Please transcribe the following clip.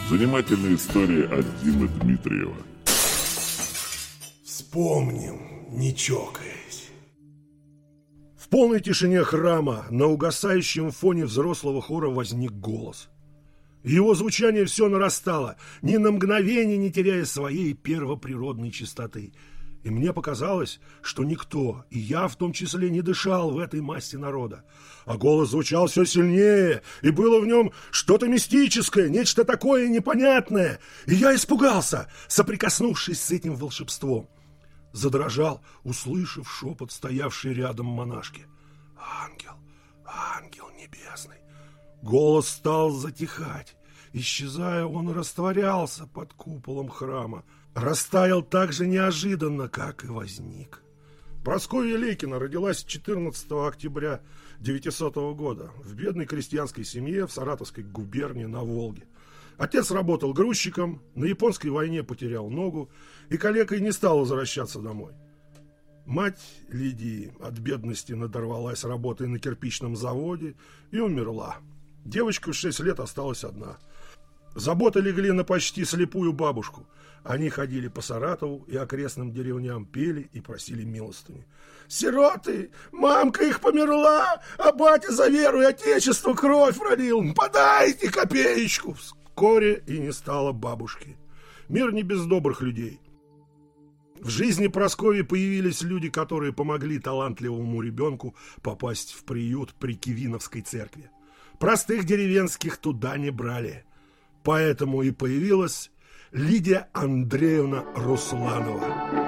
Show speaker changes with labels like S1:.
S1: Занимательная история от Димы Дмитриева.
S2: Вспомним, не чокаясь.
S3: В полной тишине храма на угасающем фоне взрослого хора возник голос. Его звучание все нарастало, ни на мгновение не теряя своей первоприродной чистоты. И мне показалось, что никто, и я в том числе, не дышал в этой массе народа. А голос звучал все сильнее, и было в нем что-то мистическое, нечто такое непонятное. И я испугался, соприкоснувшись с этим волшебством. Задрожал, услышав шепот стоявшей рядом монашки. «Ангел, ангел небесный!» Голос стал затихать. Исчезая, он растворялся под куполом храма. Растаял так же неожиданно, как и возник. Прасковья Лейкина родилась 14 октября 900 года в бедной крестьянской семье в Саратовской губернии на Волге. Отец работал грузчиком, на японской войне потерял ногу и калекой не стал возвращаться домой. Мать Лидии от бедности надорвалась работой на кирпичном заводе и умерла. Девочка в 6 лет осталась одна. Заботы легли на почти слепую бабушку. Они ходили по Саратову и окрестным деревням, пели и просили милостыни. «Сироты! Мамка их померла, а батя за веру и отечество кровь пролил! Подайте копеечку!» Вскоре и не стало бабушки. Мир не без добрых людей. В жизни Прасковьи появились люди, которые помогли талантливому ребенку попасть в приют при Кивиновской церкви. Простых деревенских туда не брали. Поэтому и появилась Лидия Андреевна Русланова.